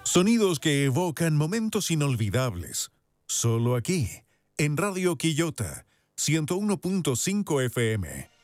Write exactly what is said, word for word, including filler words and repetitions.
Sonidos que evocan momentos inolvidables. Solo aquí, en Radio Quillota, ciento uno punto cinco F M.